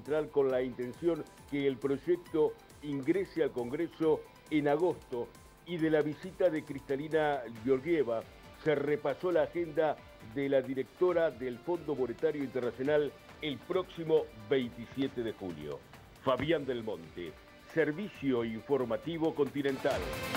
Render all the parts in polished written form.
Central con la intención que el proyecto ingrese al Congreso en agosto, y de la visita de Kristalina Georgieva se repasó la agenda de la directora del Fondo Monetario Internacional el próximo 27 de julio. Fabián del Monte, Servicio Informativo Continental.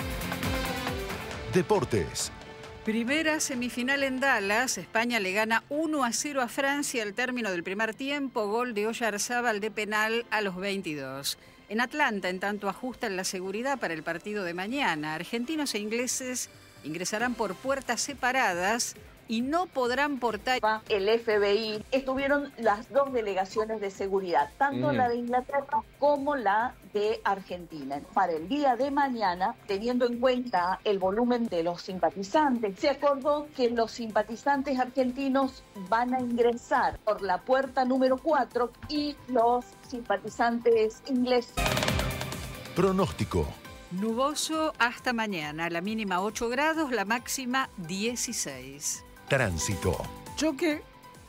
Deportes. Primera semifinal en Dallas. España le gana 1-0 a Francia al término del primer tiempo. Gol de Oyarzábal de penal a los 22. En Atlanta, en tanto, ajustan la seguridad para el partido de mañana. Argentinos e ingleses ingresarán por puertas separadas y no podrán portar. El FBI, estuvieron las dos delegaciones de seguridad, tanto la de Inglaterra como la de Argentina. Para el día de mañana, teniendo en cuenta el volumen de los simpatizantes, se acordó que los simpatizantes argentinos van a ingresar por la puerta número 4 y los simpatizantes ingleses. Pronóstico. Nuboso hasta mañana, la mínima 8 grados, la máxima 16. Tránsito. Choque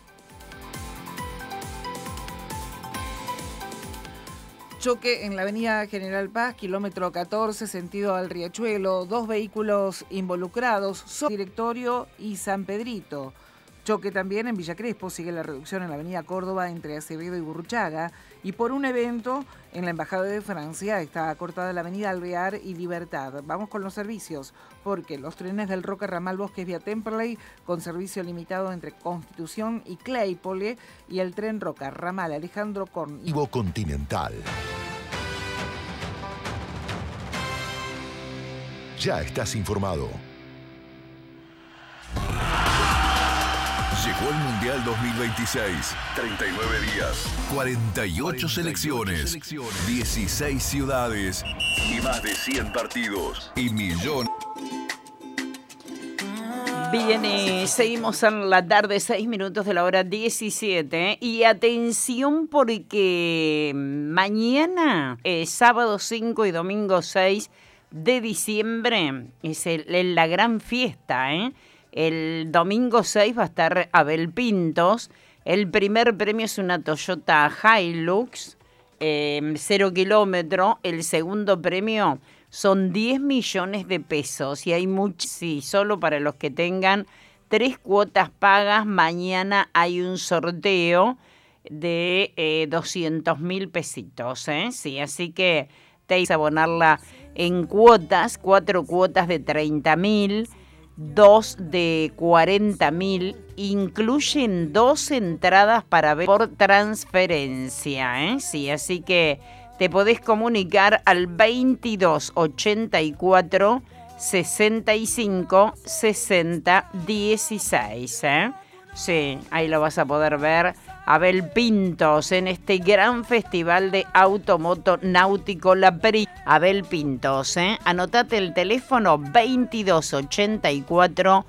en la avenida General Paz, kilómetro 14, sentido al Riachuelo. 2 vehículos involucrados, Directorio y San Pedrito. Choque también en Villa Crespo, sigue la reducción en la avenida Córdoba entre Acevedo y Burruchaga. Y por un evento en la Embajada de Francia está cortada la avenida Alvear y Libertad. Vamos con los servicios, porque los trenes del Roca Ramal Bosques vía Temperley, con servicio limitado entre Constitución y Claypole, y el tren Roca Ramal Alejandro Korn. Ivo Continental. Ya estás informado. Llegó el Mundial 2026. 39 días. 48 selecciones. 16 ciudades. Y más de 100 partidos. Y millones. Bien, seguimos en la tarde, 6 minutos de la hora 17. Y atención porque mañana, sábado 5 y domingo 6 de diciembre, es la gran fiesta, El domingo 6 va a estar Abel Pintos. El primer premio es una Toyota Hilux, 0 kilómetro. El segundo premio son 10 millones de pesos. Y hay sí, solo para los que tengan 3 cuotas pagas. Mañana hay un sorteo de 200.000 pesitos. Sí, así que te vas a abonarla en cuotas, 4 cuotas de 30.000. 2 de 40.000, incluyen 2 entradas para ver por transferencia, Sí, así que te podés comunicar al 22 84 65 60 16, Sí, ahí lo vas a poder ver. Abel Pintos en este gran festival de automoto náutico La Pri. Abel Pintos, Anotate el teléfono 22 84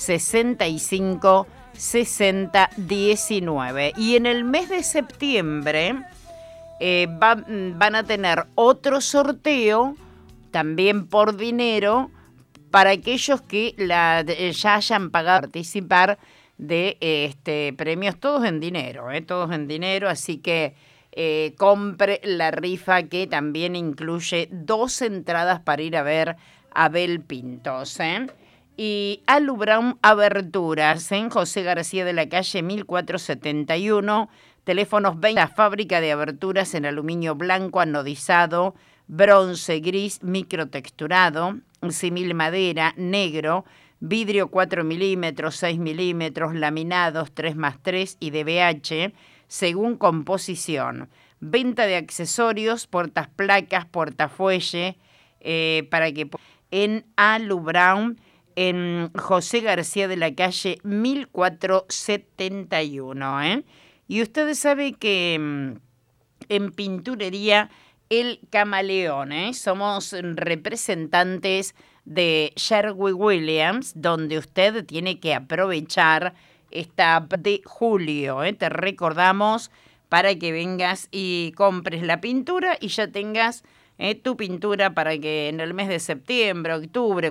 65 60 19. Y en el mes de septiembre van a tener otro sorteo, también por dinero, para aquellos que ya hayan pagado participar de premios, todos en dinero, así que compre la rifa, que también incluye 2 entradas para ir a ver a Abel Pintos, Y Alu Brown Aberturas, en José García de la Calle 1471, teléfonos 20, la fábrica de aberturas en aluminio blanco, anodizado, bronce, gris, microtexturado, simil madera, negro, vidrio 4 milímetros, 6 milímetros, laminados 3x3 y DBH, según composición. Venta de accesorios, portaplacas, portafuelle, para que en Alu Brown, en José García de la Calle 1471. Y ustedes saben que en Pinturería El Camaleón, somos representantes de Sherwin Williams, donde usted tiene que aprovechar esta de julio. Te recordamos para que vengas y compres la pintura y ya tengas tu pintura para que en el mes de septiembre, octubre,